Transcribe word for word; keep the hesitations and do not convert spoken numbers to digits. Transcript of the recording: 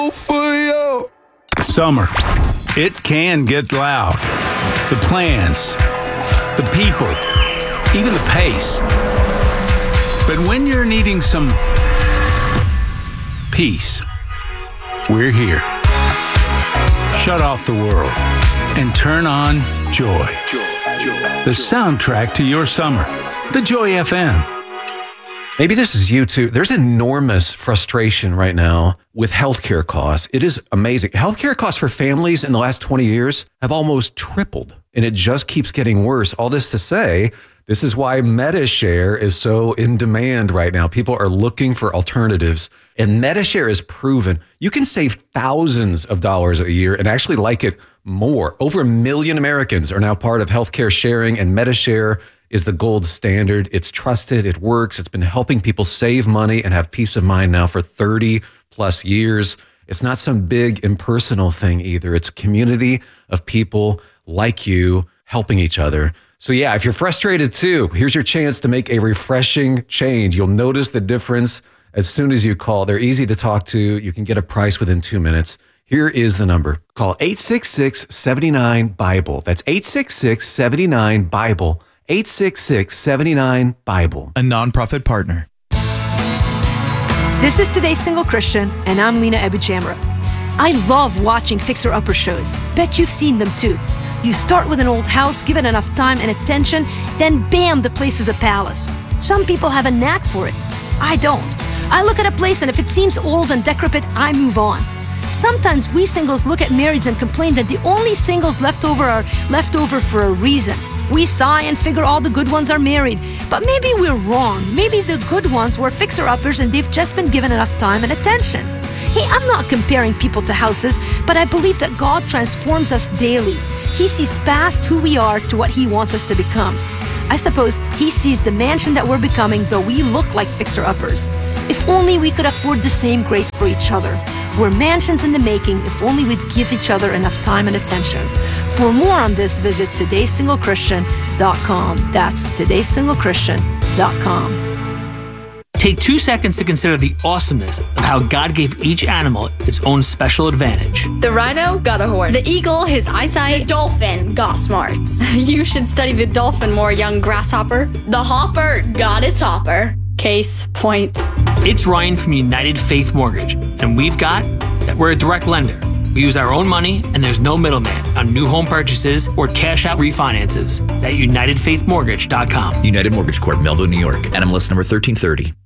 Summer. It can get loud. The plans, the people, even the pace. But when you're needing some peace, we're here. Shut off the world and turn on Joy. The soundtrack to your summer. The Joy F M. Maybe this is you too. There's enormous frustration right now with healthcare costs. It is amazing. Healthcare costs for families in the last twenty years have almost tripled, and it just keeps getting worse. All this to say, this is why MediShare is so in demand right now. People are looking for alternatives, and MediShare is proven you can save thousands of dollars a year and actually like it more. Over a million Americans are now part of healthcare sharing, and MediShare is the gold standard. It's trusted, it works. It's been helping people save money and have peace of mind now for thirty plus years. It's not some big impersonal thing either. It's a community of people like you helping each other. So yeah, if you're frustrated too, here's your chance to make a refreshing change. You'll notice the difference as soon as you call. They're easy to talk to. You can get a price within two minutes. Here is the number. Call eight six six, seven nine, Bible. That's eight six six, seven nine, Bible. eight six six, seven nine, Bible. A nonprofit partner. This is Today's Single Christian, and I'm Lena Ebujamra. I love watching fixer-upper shows. Bet you've seen them too. You start with an old house, give it enough time and attention, then bam, the place is a palace. Some people have a knack for it. I don't. I look at a place, and if it seems old and decrepit, I move on. Sometimes we singles look at marrieds and complain that the only singles left over are left over for a reason. We sigh and figure all the good ones are married. But maybe we're wrong. Maybe the good ones were fixer-uppers and they've just been given enough time and attention. Hey, I'm not comparing people to houses, but I believe that God transforms us daily. He sees past who we are to what He wants us to become. I suppose He sees the mansion that we're becoming, though we look like fixer-uppers. If only we could afford the same grace for each other. We're mansions in the making if only we'd give each other enough time and attention. For more on this, visit todays single christian dot com. That's todays single christian dot com. Take two seconds to consider the awesomeness of how God gave each animal its own special advantage. The rhino got a horn. The eagle, his eyesight. The dolphin got smarts. You should study the dolphin more, young grasshopper. The hopper got its hopper. Case point. It's Ryan from United Faith Mortgage, and we've got that we're a direct lender. We use our own money, and there's no middleman on new home purchases or cash-out refinances at united faith mortgage dot com. United Mortgage Corp, Melville, New York. N M L S number thirteen thirty.